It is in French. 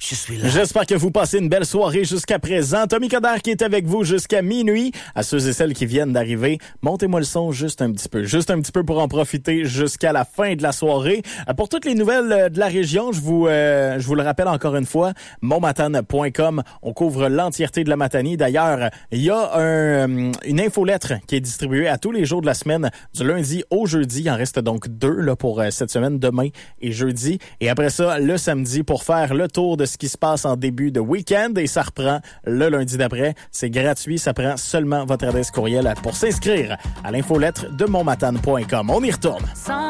Je suis là. J'espère que vous passez une belle soirée jusqu'à présent. Tommy Coderre qui est avec vous jusqu'à minuit. À ceux et celles qui viennent d'arriver, montez-moi le son juste un petit peu. Juste un petit peu pour en profiter jusqu'à la fin de la soirée. Pour toutes les nouvelles de la région, je vous le rappelle encore une fois, montmatane.com. On couvre l'entièreté de la Matanie. D'ailleurs, il y a une infolettre qui est distribuée à tous les jours de la semaine, du lundi au jeudi. Il en reste donc 2 là, pour cette semaine, demain et jeudi. Et après ça, le samedi, pour faire le tour de ce qui se passe en début de week-end. Et ça reprend le lundi d'après. C'est gratuit. Ça prend seulement votre adresse courriel pour s'inscrire à l'infolettre de montmatane.com. On y retourne.